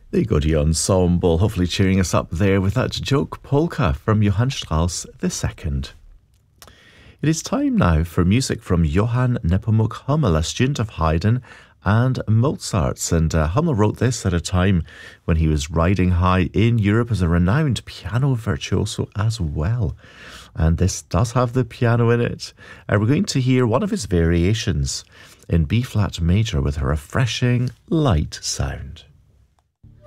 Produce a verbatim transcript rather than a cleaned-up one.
The Goody Ensemble, hopefully cheering us up there with that joke polka from Johann Strauss the Second. It is time now for music from Johann Nepomuk Hummel, a student of Haydn and Mozart's. And uh, Hummel wrote this at a time when he was riding high in Europe as a renowned piano virtuoso as well. And this does have the piano in it. Uh, we're going to hear one of his variations in B-flat major with a refreshing, light sound.